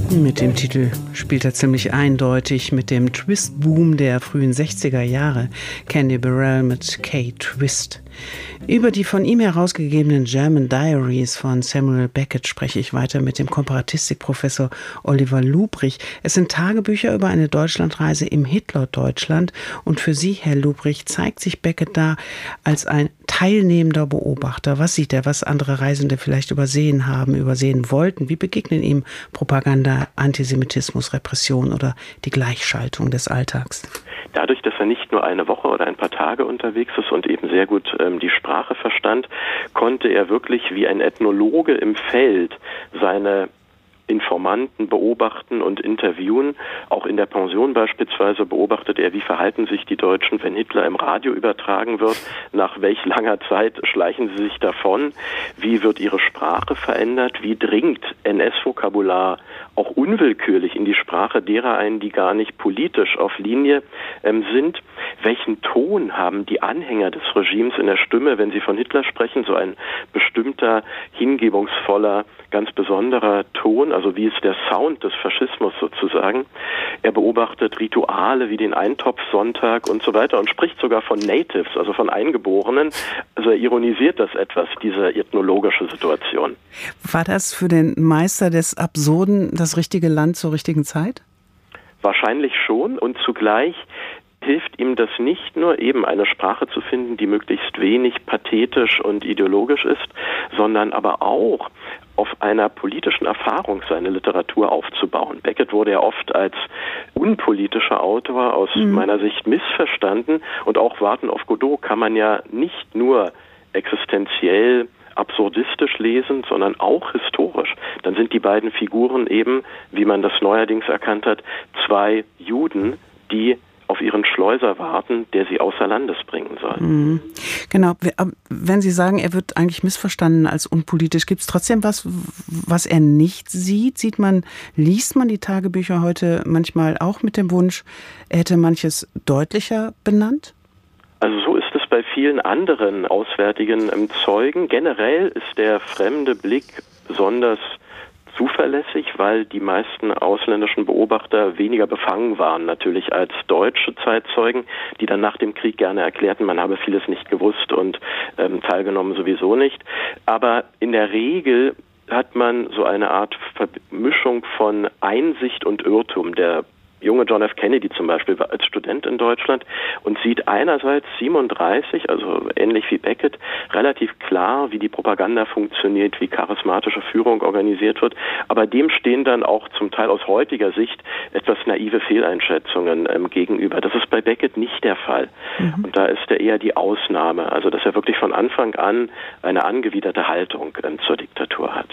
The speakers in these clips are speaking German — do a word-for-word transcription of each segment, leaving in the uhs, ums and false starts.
Mit dem Titel spielt er ziemlich eindeutig mit dem Twist-Boom der frühen sechziger Jahre. Candy Burrell mit K-Twist. Über die von ihm herausgegebenen German Diaries von Samuel Beckett spreche ich weiter mit dem Komparatistikprofessor Oliver Lubrich. Es sind Tagebücher über eine Deutschlandreise im Hitler-Deutschland. Und für Sie, Herr Lubrich, zeigt sich Beckett da als ein teilnehmender Beobachter. Was sieht er, was andere Reisende vielleicht übersehen haben, übersehen wollten? Wie begegnen ihm Propaganda, Antisemitismus, Repression oder die Gleichschaltung des Alltags? Dadurch, dass er nicht nur eine Woche oder ein paar Tage unterwegs ist und eben sehr gut ähm, die Sprache verstand, konnte er wirklich wie ein Ethnologe im Feld seine Informanten beobachten und interviewen. Auch in der Pension beispielsweise beobachtet er, wie verhalten sich die Deutschen, wenn Hitler im Radio übertragen wird, nach welch langer Zeit schleichen sie sich davon, wie wird ihre Sprache verändert, wie dringt N S-Vokabular auch unwillkürlich in die Sprache derer ein, die gar nicht politisch auf Linie ähm, sind, welchen Ton haben die Anhänger des Regimes in der Stimme, wenn sie von Hitler sprechen, so ein bestimmter, hingebungsvoller, ganz besonderer Ton, also wie ist der Sound des Faschismus sozusagen. Er beobachtet Rituale wie den Eintopfsonntag und so weiter und spricht sogar von Natives, also von Eingeborenen. Also er ironisiert das etwas, diese ethnologische Situation. War das für den Meister des Absurden das richtige Land zur richtigen Zeit? Wahrscheinlich schon, und zugleich hilft ihm das nicht nur, eben eine Sprache zu finden, die möglichst wenig pathetisch und ideologisch ist, sondern aber auch auf einer politischen Erfahrung seine Literatur aufzubauen. Beckett wurde ja oft als unpolitischer Autor aus mhm. meiner Sicht missverstanden, und auch Warten auf Godot kann man ja nicht nur existenziell absurdistisch lesen, sondern auch historisch. Dann sind die beiden Figuren eben, wie man das neuerdings erkannt hat, zwei Juden, die auf ihren Schleuser warten, der sie außer Landes bringen soll. Mhm. Genau. Wenn Sie sagen, er wird eigentlich missverstanden als unpolitisch, gibt es trotzdem was, was er nicht sieht? Sieht man, liest man die Tagebücher heute manchmal auch mit dem Wunsch, er hätte manches deutlicher benannt? Also so ist es bei vielen anderen auswärtigen Zeugen. Generell ist der fremde Blick besonders zuverlässig, weil die meisten ausländischen Beobachter weniger befangen waren natürlich als deutsche Zeitzeugen, die dann nach dem Krieg gerne erklärten, man habe vieles nicht gewusst und ähm, teilgenommen sowieso nicht. Aber in der Regel hat man so eine Art Vermischung von Einsicht und Irrtum. Der junge John F. Kennedy zum Beispiel war als Student in Deutschland und sieht einerseits siebenunddreißig, also ähnlich wie Beckett, relativ klar, wie die Propaganda funktioniert, wie charismatische Führung organisiert wird, aber dem stehen dann auch zum Teil aus heutiger Sicht etwas naive Fehleinschätzungen ähm, gegenüber. Das ist bei Beckett nicht der Fall. Mhm. Und da ist er eher die Ausnahme, also dass er wirklich von Anfang an eine angewiderte Haltung ähm, zur Diktatur hat.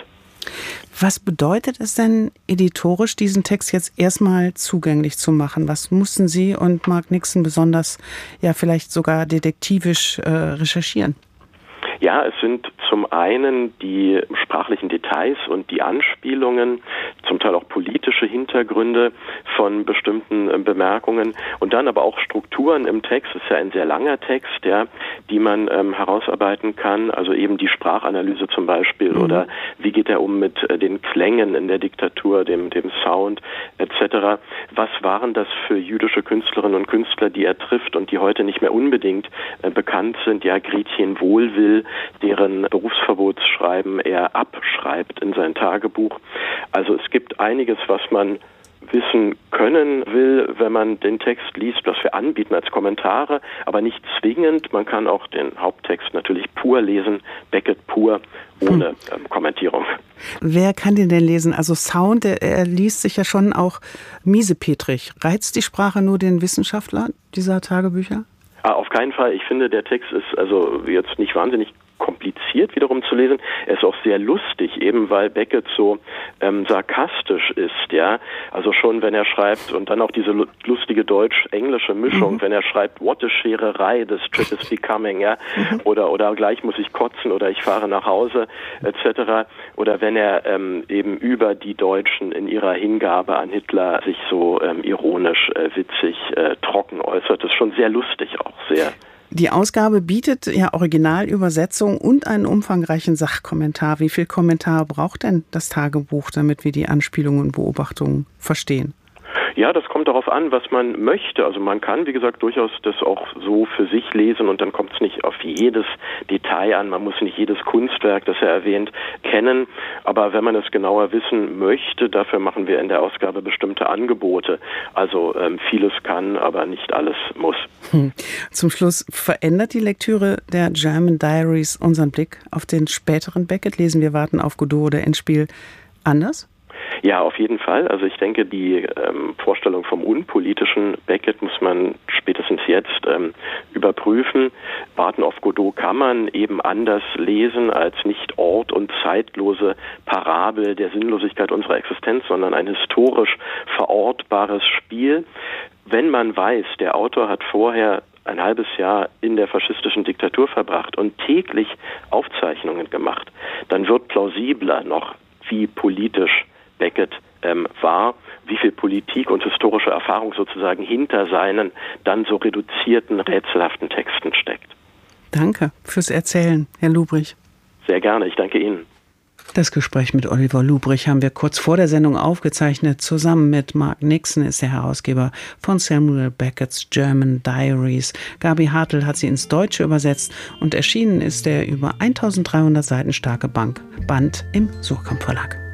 Was bedeutet es denn editorisch, diesen Text jetzt erstmal zugänglich zu machen? Was mussten Sie und Mark Nixon besonders, ja vielleicht sogar detektivisch äh, recherchieren? Ja, es sind zum einen die sprachlichen Details und die Anspielungen, zum Teil auch politische Hintergründe von bestimmten äh, Bemerkungen und dann aber auch Strukturen im Text. Es ist ja ein sehr langer Text, ja, die man ähm, herausarbeiten kann, also eben die Sprachanalyse zum Beispiel mhm. oder wie geht er um mit äh, den Klängen in der Diktatur, dem, dem Sound et cetera. Was waren das für jüdische Künstlerinnen und Künstler, die er trifft und die heute nicht mehr unbedingt äh, bekannt sind? Ja, Gretchen Wohlwill, deren Berufsverbotsschreiben er abschreibt in sein Tagebuch. Also es gibt einiges, was man wissen können will, wenn man den Text liest, was wir anbieten als Kommentare, aber nicht zwingend. Man kann auch den Haupttext natürlich pur lesen, Beckett pur, ohne ähm, Kommentierung. Wer kann den denn lesen? Also Sound, er, er liest sich ja schon auch miesepetrig. Reizt die Sprache nur den Wissenschaftler dieser Tagebücher? Ah, auf keinen Fall. Ich finde, der Text ist also jetzt nicht wahnsinnig kompliziert wiederum zu lesen. Er ist auch sehr lustig, eben weil Beckett so ähm, sarkastisch ist, ja. Also schon, wenn er schreibt, und dann auch diese lustige deutsch-englische Mischung, mhm. wenn er schreibt, what a Schererei, this trip is becoming, ja, mhm. oder oder gleich muss ich kotzen oder ich fahre nach Hause, et cetera. Oder wenn er ähm, eben über die Deutschen in ihrer Hingabe an Hitler sich so ähm, ironisch, äh, witzig, äh, trocken äußert. Das ist schon sehr lustig auch, sehr Die Ausgabe bietet ja Originalübersetzung und einen umfangreichen Sachkommentar. Wie viel Kommentar braucht denn das Tagebuch, damit wir die Anspielungen und Beobachtungen verstehen? Ja, das kommt darauf an, was man möchte. Also man kann, wie gesagt, durchaus das auch so für sich lesen und dann kommt es nicht auf jedes Detail an. Man muss nicht jedes Kunstwerk, das er erwähnt, kennen. Aber wenn man es genauer wissen möchte, dafür machen wir in der Ausgabe bestimmte Angebote. Also ähm, vieles kann, aber nicht alles muss. Hm. Zum Schluss, verändert die Lektüre der German Diaries unseren Blick auf den späteren Beckett? Lesen wir Warten auf Godot oder Endspiel anders? Ja, auf jeden Fall. Also ich denke, die ähm, Vorstellung vom unpolitischen Beckett muss man spätestens jetzt ähm, überprüfen. Warten auf Godot kann man eben anders lesen als nicht ort- und zeitlose Parabel der Sinnlosigkeit unserer Existenz, sondern ein historisch verortbares Spiel. Wenn man weiß, der Autor hat vorher ein halbes Jahr in der faschistischen Diktatur verbracht und täglich Aufzeichnungen gemacht, dann wird plausibler noch, wie politisch Beckett ähm, war, wie viel Politik und historische Erfahrung sozusagen hinter seinen dann so reduzierten, rätselhaften Texten steckt. Danke fürs Erzählen, Herr Lubrich. Sehr gerne, ich danke Ihnen. Das Gespräch mit Oliver Lubrich haben wir kurz vor der Sendung aufgezeichnet. Zusammen mit Mark Nixon ist der Herausgeber von Samuel Becketts German Diaries. Gabi Hartl hat sie ins Deutsche übersetzt und erschienen ist der über eintausenddreihundert Seiten starke Band im Suhrkamp Verlag.